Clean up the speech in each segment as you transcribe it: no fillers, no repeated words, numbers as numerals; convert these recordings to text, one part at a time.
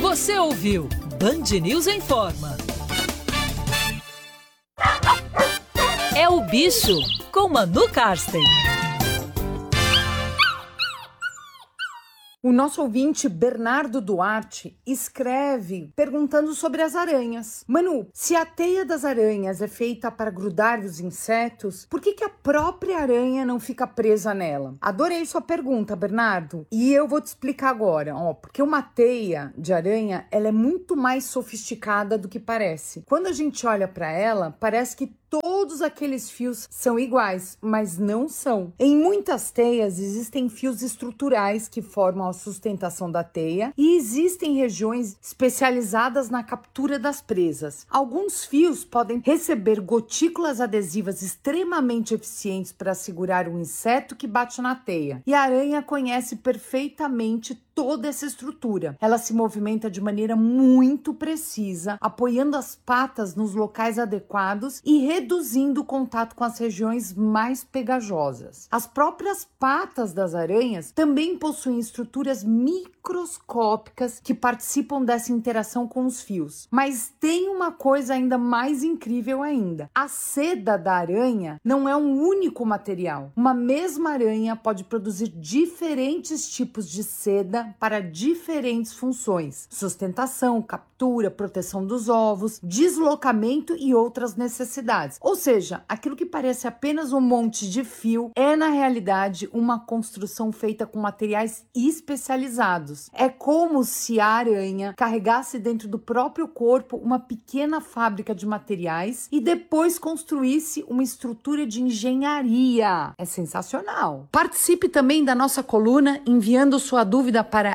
Você ouviu Band News Informa. É o Bicho, com Manu Karsten. O nosso ouvinte Bernardo Duarte escreve perguntando sobre as aranhas. Manu, se a teia das aranhas é feita para grudar os insetos, por que a própria aranha não fica presa nela? Adorei sua pergunta, Bernardo. E eu vou te explicar agora. Porque uma teia de aranha, ela é muito mais sofisticada do que parece. Quando a gente olha para ela, parece que todos aqueles fios são iguais, mas não são. Em muitas teias existem fios estruturais que formam a sustentação da teia e existem regiões especializadas na captura das presas. Alguns fios podem receber gotículas adesivas extremamente eficientes para segurar o inseto que bate na teia. E a aranha conhece perfeitamente toda essa estrutura. Ela se movimenta de maneira muito precisa, apoiando as patas nos locais adequados e reduzindo o contato com as regiões mais pegajosas. As próprias patas das aranhas também possuem estruturas microscópicas que participam dessa interação com os fios. Mas tem uma coisa ainda mais incrível ainda. A seda da aranha não é um único material. Uma mesma aranha pode produzir diferentes tipos de seda para diferentes funções: sustentação, captura, proteção dos ovos, deslocamento e outras necessidades. Ou seja, aquilo que parece apenas um monte de fio é, na realidade, uma construção feita com materiais especializados. É como se a aranha carregasse dentro do próprio corpo uma pequena fábrica de materiais e depois construísse uma estrutura de engenharia. É sensacional! Participe também da nossa coluna enviando sua dúvida para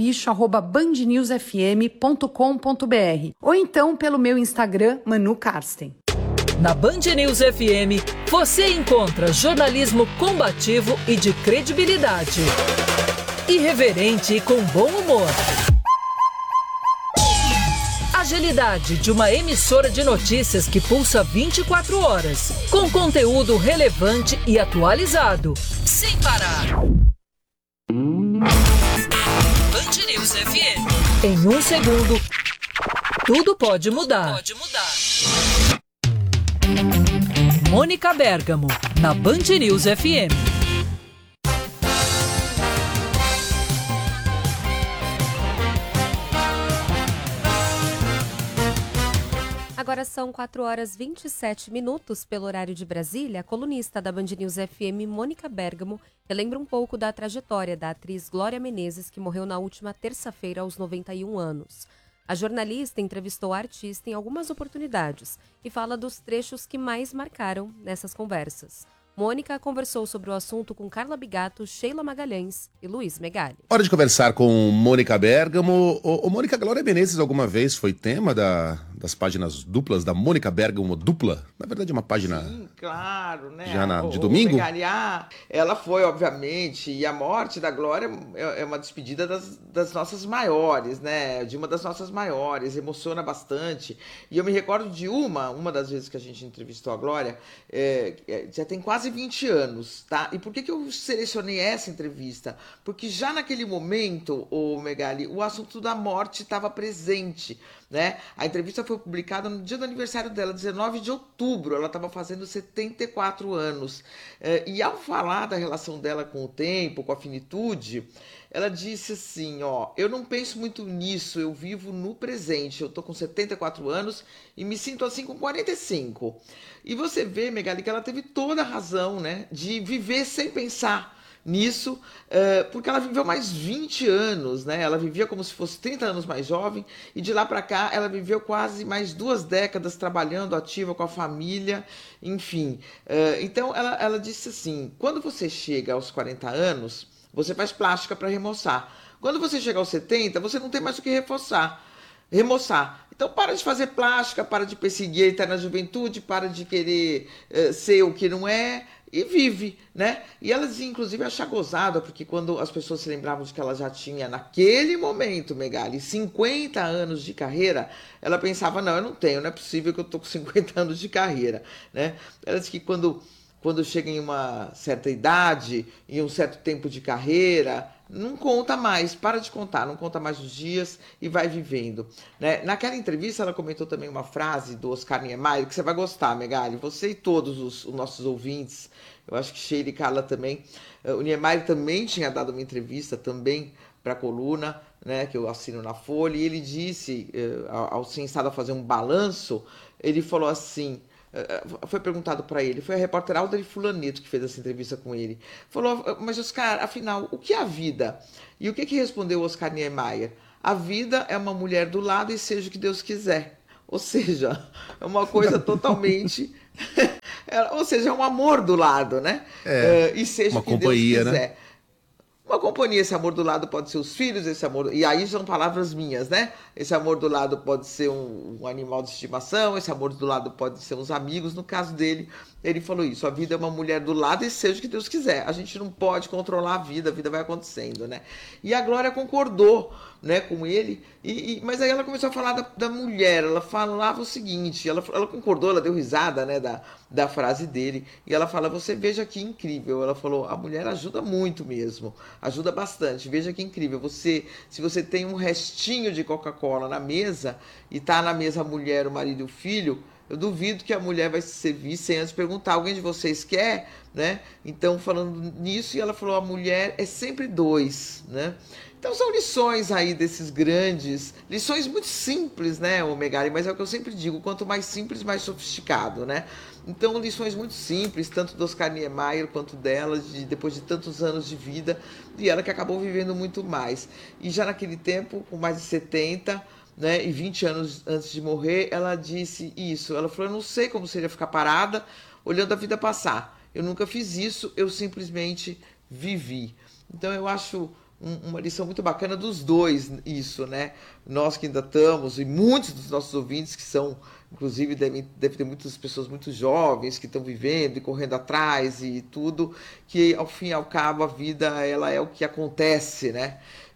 elbicho@bandnewsfm.com.br ou então pelo meu Instagram, Manu Karsten. Na Band News FM, você encontra jornalismo combativo e de credibilidade. Irreverente e com bom humor. Agilidade de uma emissora de notícias que pulsa 24 horas, com conteúdo relevante e atualizado, sem parar. Band News FM. Em um segundo, tudo pode mudar. Mônica Bergamo, na Band News FM. Agora são 4 horas e 27 minutos pelo horário de Brasília. A colunista da Band News FM, Mônica Bergamo, relembra um pouco da trajetória da atriz Glória Menezes, que morreu na última terça-feira aos 91 anos. A jornalista entrevistou a artista em algumas oportunidades e fala dos trechos que mais marcaram nessas conversas. Mônica conversou sobre o assunto com Carla Bigato, Sheila Magalhães e Luiz Megali. Hora de conversar com Mônica Bergamo. Mônica, Glória Menezes alguma vez foi tema das páginas duplas da Mônica Bergamo Dupla? Na verdade, uma página... Sim, claro, né? Já de domingo? Megali, ela foi, obviamente, e a morte da Glória é uma despedida das nossas maiores, né? De uma das nossas maiores, emociona bastante. E eu me recordo de uma das vezes que a gente entrevistou a Glória, já tem quase 20 anos, tá? E por que eu selecionei essa entrevista? Porque já naquele momento, Megali, o assunto da morte estava presente, né? A entrevista foi publicada no dia do aniversário dela, 19 de outubro. Ela estava fazendo 74 anos. E ao falar da relação dela com o tempo, com a finitude, ela disse assim, eu não penso muito nisso, eu vivo no presente. Eu tô com 74 anos e me sinto assim com 45. E você vê, Megali, que ela teve toda a razão, né, de viver sem pensar nisso, porque ela viveu mais 20 anos, né? Ela vivia como se fosse 30 anos mais jovem, e de lá para cá ela viveu quase mais 2 décadas trabalhando ativa com a família, enfim. Então ela disse assim, quando você chega aos 40 anos, você faz plástica para remoçar. Quando você chega aos 70, você não tem mais o que remoçar. Então para de fazer plástica, para de perseguir a eterna juventude, para de querer ser o que não é, e vive, né? E ela dizia, inclusive, achar gozada, porque quando as pessoas se lembravam de que ela já tinha, naquele momento, Megali, 50 anos de carreira, ela pensava, não, eu não tenho, não é possível que eu tô com 50 anos de carreira, né? Ela disse que quando chega em uma certa idade, em um certo tempo de carreira, não conta mais, para de contar, não conta mais os dias e vai vivendo, né? Naquela entrevista ela comentou também uma frase do Oscar Niemeyer, que você vai gostar, Megali, você e todos os nossos ouvintes, eu acho que Sheila e Carla também. O Niemeyer também tinha dado uma entrevista também para a coluna, né, que eu assino na Folha, e ele disse, ao ser instado a fazer um balanço, ele falou assim, foi perguntado para ele, foi a repórter Alda Fulaneto que fez essa entrevista com ele, falou, mas Oscar, afinal, o que é a vida? E o que respondeu Oscar Niemeyer? A vida é uma mulher do lado e seja o que Deus quiser. Ou seja, é uma coisa totalmente... ou seja, é um amor do lado, né? E seja uma o que companhia, Deus quiser. Né? Uma companhia, esse amor do lado pode ser os filhos, esse amor... E aí são palavras minhas, né? Esse amor do lado pode ser um animal de estimação, esse amor do lado pode ser uns amigos. No caso dele, ele falou isso, a vida é uma mulher do lado e seja o que Deus quiser. A gente não pode controlar a vida vai acontecendo, né? E a Glória concordou, né, com ele, mas aí ela começou a falar da mulher, ela falava o seguinte, ela concordou, ela deu risada, né, da frase dele, e ela fala, você veja que incrível, ela falou, a mulher ajuda muito mesmo, ajuda bastante, veja que incrível, se você tem um restinho de Coca-Cola na mesa, e tá na mesa a mulher, o marido e o filho, eu duvido que a mulher vai se servir sem antes perguntar, alguém de vocês quer, né? Então, falando nisso, e ela falou, a mulher é sempre dois, né? Então, são lições aí desses grandes, lições muito simples, né, Megali? Mas é o que eu sempre digo, quanto mais simples, mais sofisticado, né? Então, lições muito simples, tanto do Oscar Niemeyer quanto dela, depois de tantos anos de vida, e ela que acabou vivendo muito mais. E já naquele tempo, com mais de 70... né, e 20 anos antes de morrer, ela disse isso. Ela falou, eu não sei como seria ficar parada olhando a vida passar. Eu nunca fiz isso, eu simplesmente vivi. Então eu acho uma lição muito bacana dos dois isso, né? Nós que ainda estamos, e muitos dos nossos ouvintes que são, inclusive deve ter muitas pessoas muito jovens que estão vivendo e correndo atrás e tudo, que ao fim e ao cabo a vida ela é o que acontece, né?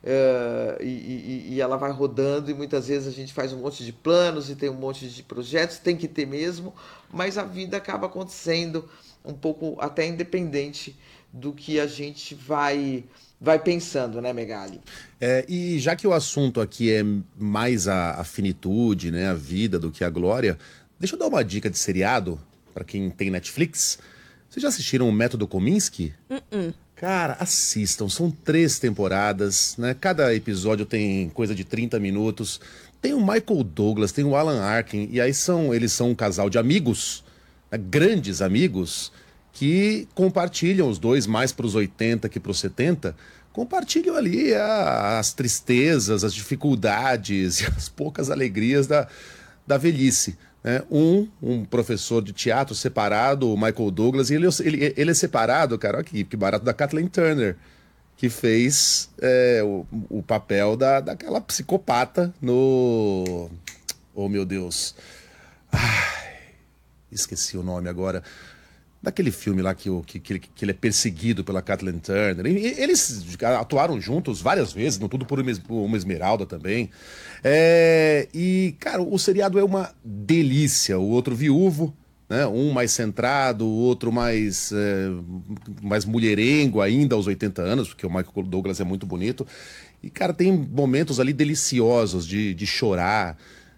E ela vai rodando e muitas vezes a gente faz um monte de planos e tem um monte de projetos, tem que ter mesmo, mas a vida acaba acontecendo um pouco até independente do que a gente vai pensando, né, Megali? E já que o assunto aqui é mais a finitude, né, a vida do que a glória, deixa eu dar uma dica de seriado para quem tem Netflix. Vocês já assistiram o Método Kominsky? Cara, assistam, são 3 temporadas, né? Cada episódio tem coisa de 30 minutos. Tem o Michael Douglas, tem o Alan Arkin, e aí eles são um casal de amigos, né? Grandes amigos, que compartilham, os dois mais para os 80 que para os 70, compartilham ali as tristezas, as dificuldades e as poucas alegrias da velhice. Um professor de teatro separado, o Michael Douglas, e ele é separado, cara, olha que barato, da Kathleen Turner, que fez o papel daquela psicopata no... Oh, meu Deus. Esqueci o nome agora. Daquele filme lá que ele é perseguido pela Kathleen Turner. Eles atuaram juntos várias vezes, no Tudo por uma Esmeralda também. E, cara, o seriado é uma delícia. O outro viúvo, né? Um mais centrado, o outro mais mulherengo ainda aos 80 anos, porque o Michael Douglas é muito bonito. E, cara, tem momentos ali deliciosos de chorar,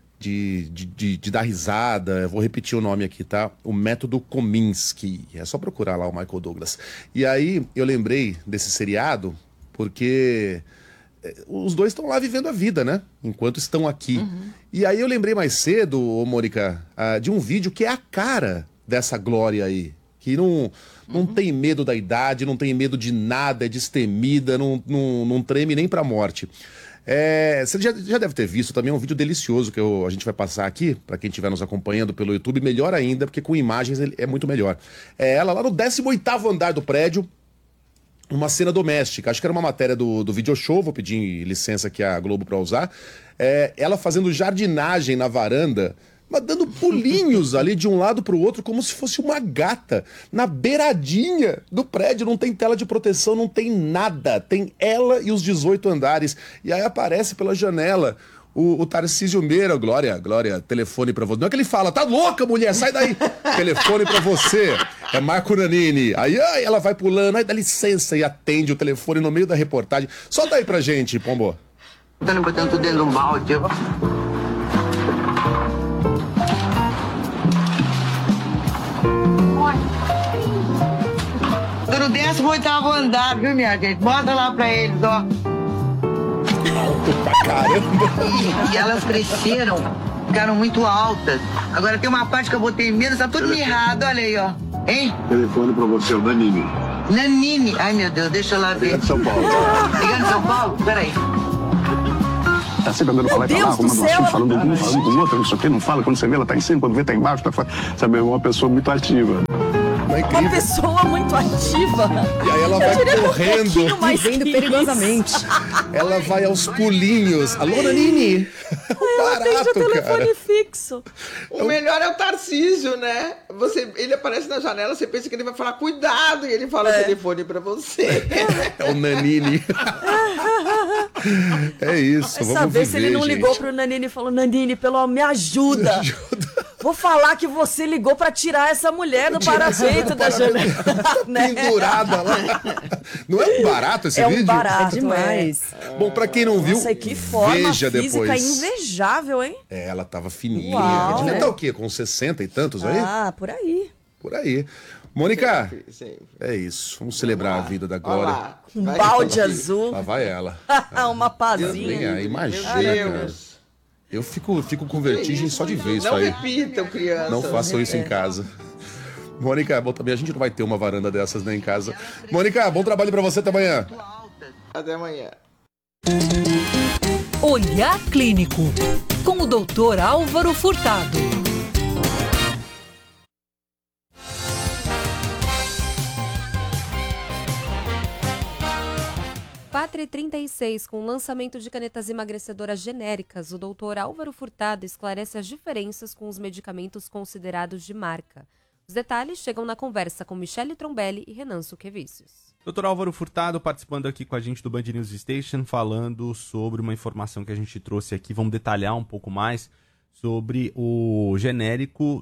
de dar risada. Eu vou repetir o nome aqui, tá? O Método Kominsky. É só procurar lá o Michael Douglas. E aí eu lembrei desse seriado porque os dois estão lá vivendo a vida, né? Enquanto estão aqui. E aí eu lembrei mais cedo, Mônica, de um vídeo que é a cara dessa Glória aí. Que não tem medo da idade, não tem medo de nada, é destemida, não treme nem pra morte. Você já deve ter visto também um vídeo delicioso que a gente vai passar aqui, para quem estiver nos acompanhando pelo YouTube, melhor ainda, porque com imagens é muito melhor. Ela lá no 18º andar do prédio, uma cena doméstica, acho que era uma matéria do Video Show, vou pedir licença aqui à Globo para usar, ela fazendo jardinagem na varanda, mas dando pulinhos ali de um lado para o outro, como se fosse uma gata, na beiradinha do prédio. Não tem tela de proteção, não tem nada. Tem ela e os 18 andares. E aí aparece pela janela O Tarcísio Meira, Glória, telefone pra você. Não é que ele fala, tá louca, mulher, sai daí. Telefone pra você. É Marco Nanini. Aí ela vai pulando, aí dá licença e atende o telefone no meio da reportagem. Solta aí pra gente, Pombo. Botando tudo dentro de um balde. Tô no 18º andar, viu, minha gente? Manda lá pra eles, ó. Caramba! E elas cresceram, ficaram muito altas. Agora tem uma parte que eu botei menos, tá tudo mirrado, olha aí, ó. Hein? Telefone pra você, o Nanini. Nanini. Ai, meu Deus, deixa eu lá ver. Liga de São Paulo. Liga de São Paulo? Peraí. Tá sempre andando pra lá e pra lá, arrumando um assunto, falando com um, falando com o outro, não sei o que, não fala. Quando você vê, ela tá em cima, quando vê, tá embaixo, tá fora. Sabe, é uma pessoa muito ativa. Uma pessoa muito ativa. E aí ela vai correndo. Mas vendo perigosamente. Ela vai aos pulinhos. Alô, Nanini! Atende o telefone fixo. O melhor é o Tarcísio, né? Ele aparece na janela, você pensa que ele vai falar cuidado, e ele fala o telefone pra você. É o Nanini. É isso, Vai vamos saber viver, se ele não gente. ligou pro Nanini e falou, Nanini, me ajuda. Vou falar que você ligou pra tirar essa mulher do parapeito da janela. Pendurada lá. Não é um barato esse vídeo? É um barato, demais. Bom, pra quem não viu, Nossa, que forma veja física depois. invejável, hein? É, ela tava fininha. Uau, Devia né? estar o quê? Com 60 e tantos aí? Ah, por aí. Por aí. Mônica, Sempre. é isso. Vamos celebrar a vida da Glória. Olha Um lá. balde azul. Lá vai ela. Uma pazinha. Venha, imagina, Meu cara. Deus. Eu fico com vertigem só de ver isso Não aí. repitam, crianças. Não façam isso em casa. Mônica, bom, também a gente não vai ter uma varanda dessas, né, em casa. Mônica, bom trabalho pra você até amanhã. Até amanhã. Olhar Clínico, com o Dr. Álvaro Furtado. Quatro e 36, com o lançamento de canetas emagrecedoras genéricas, o Dr. Álvaro Furtado esclarece as diferenças com os medicamentos considerados de marca. Os detalhes chegam na conversa com Michele Trombelli e Renan Suquevicius. Dr. Álvaro Furtado participando aqui com a gente do Band News Station, falando sobre uma informação que a gente trouxe aqui. Vamos detalhar um pouco mais sobre o genérico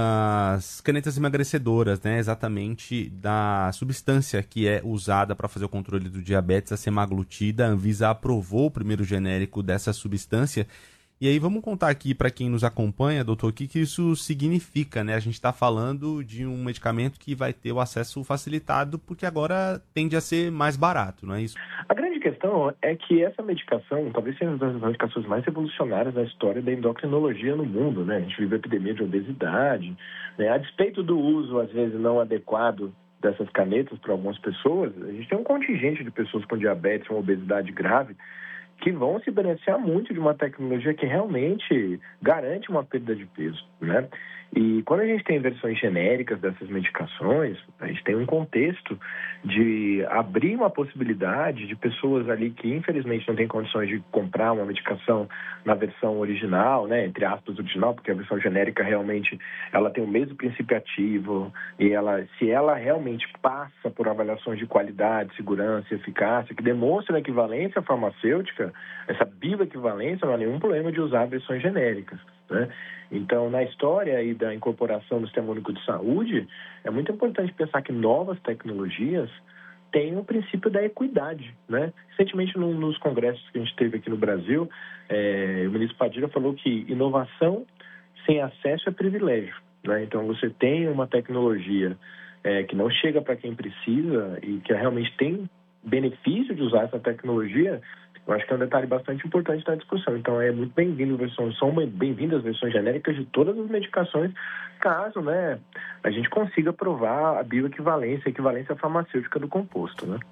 das canetas emagrecedoras, né? Exatamente da substância que é usada para fazer o controle do diabetes, a semaglutida. A Anvisa aprovou o primeiro genérico dessa substância. E aí vamos contar aqui para quem nos acompanha, doutor, o que isso significa, né? A gente está falando de um medicamento que vai ter o acesso facilitado porque agora tende a ser mais barato, não é isso? A grande questão é que essa medicação talvez seja uma das medicações mais revolucionárias da história da endocrinologia no mundo, né? A gente vive a epidemia de obesidade, né? A despeito do uso, às vezes, não adequado dessas canetas para algumas pessoas, a gente tem um contingente de pessoas com diabetes, uma obesidade grave, que vão se beneficiar muito de uma tecnologia que realmente garante uma perda de peso, né? E quando a gente tem versões genéricas dessas medicações, a gente tem um contexto de abrir uma possibilidade de pessoas ali que infelizmente não têm condições de comprar uma medicação na versão original, né, entre aspas original, porque a versão genérica realmente ela tem o mesmo princípio ativo e se ela realmente passa por avaliações de qualidade, segurança e eficácia que demonstram a equivalência farmacêutica, essa bioequivalência, não há nenhum problema de usar versões genéricas, né? Então, na história aí da incorporação do Sistema Único de Saúde, é muito importante pensar que novas tecnologias têm o princípio da equidade, né? Recentemente, nos congressos que a gente teve aqui no Brasil, o ministro Padilha falou que inovação sem acesso é privilégio, né? Então, você tem uma tecnologia que não chega para quem precisa e que realmente tem benefício de usar essa tecnologia. Eu acho que é um detalhe bastante importante da discussão. Então, é muito bem-vindo são bem-vindas as versões genéricas de todas as medicações, caso, né, a gente consiga provar a bioequivalência, a equivalência farmacêutica do composto, né?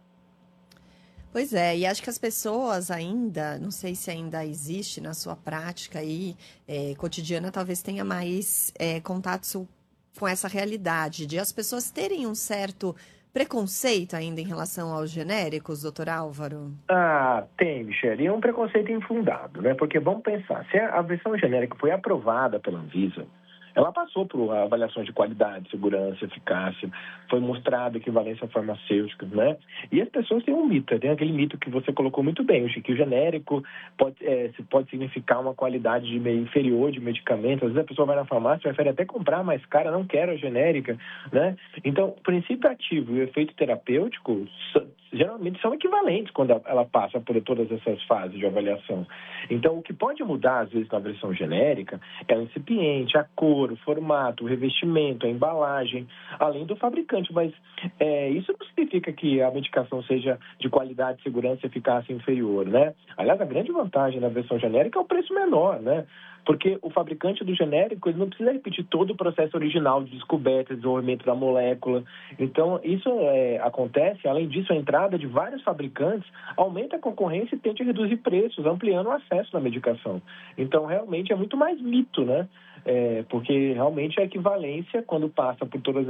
Pois é, e acho que as pessoas ainda, não sei se ainda existe na sua prática aí, cotidiana, talvez tenha mais contato com essa realidade, de as pessoas terem um certo preconceito ainda em relação aos genéricos, doutor Álvaro? Tem, Michele. E é um preconceito infundado, né? Porque vamos pensar, se a versão genérica foi aprovada pela Anvisa, ela passou por avaliações de qualidade, segurança, eficácia, foi mostrada equivalência farmacêutica, né? E as pessoas têm um mito, tem aquele mito que você colocou muito bem, que o genérico pode significar uma qualidade inferior de medicamento. Às vezes a pessoa vai na farmácia, prefere até comprar mais cara, não quer a genérica, né? Então, o princípio ativo e o efeito terapêutico geralmente são equivalentes quando ela passa por todas essas fases de avaliação. Então, o que pode mudar, às vezes, na versão genérica é o recipiente, a cor, o formato, o revestimento, a embalagem, além do fabricante. Mas isso não significa que a medicação seja de qualidade, segurança e eficácia inferior, né? Aliás, a grande vantagem na versão genérica é o preço menor, né? Porque o fabricante do genérico ele não precisa repetir todo o processo original de descoberta, desenvolvimento da molécula. Então, isso acontece, além disso, a entrada de vários fabricantes aumenta a concorrência e tende a reduzir preços, ampliando o acesso à medicação. Então, realmente, é muito mais mito, né? Porque realmente a equivalência, quando passa por todas